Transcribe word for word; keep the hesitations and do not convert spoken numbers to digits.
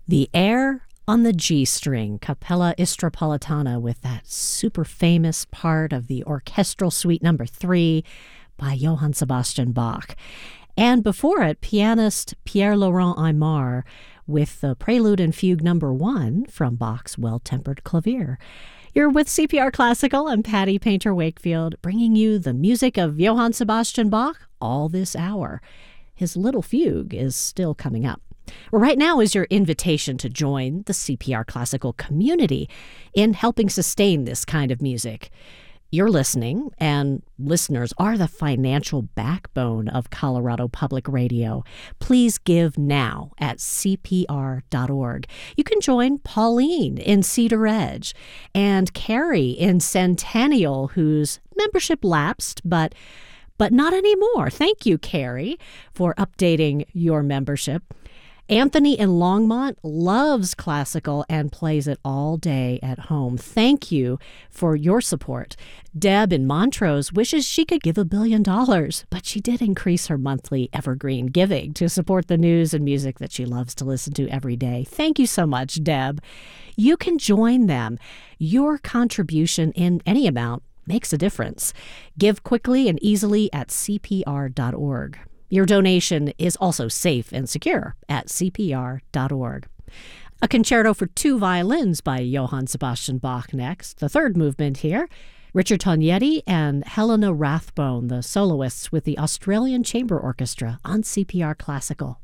The Air on the G string, Capella Istropolitana, with that super famous part of the Orchestral Suite Number three by Johann Sebastian Bach. And before it, pianist Pierre-Laurent Aimard with the Prelude and Fugue Number one from Bach's Well-Tempered Clavier. You're with C P R Classical. I'm Patty Painter-Wakefield, bringing you the music of Johann Sebastian Bach all this hour. His Little Fugue is still coming up. Well, right now is your invitation to join the C P R Classical community in helping sustain this kind of music. You're listening, and listeners are the financial backbone of Colorado Public Radio. Please give now at C P R dot org. You can join Pauline in Cedar Edge and Carrie in Centennial, whose membership lapsed, but but not anymore. Thank you, Carrie, for updating your membership. Anthony in Longmont loves classical and plays it all day at home. Thank you for your support. Deb in Montrose wishes she could give a billion dollars, but she did increase her monthly evergreen giving to support the news and music that she loves to listen to every day. Thank you so much, Deb. You can join them. Your contribution in any amount makes a difference. Give quickly and easily at C P R dot org. Your donation is also safe and secure at C P R dot org. A concerto for two violins by Johann Sebastian Bach next, the third movement here. Richard Tognetti and Helena Rathbone, the soloists with the Australian Chamber Orchestra on C P R Classical.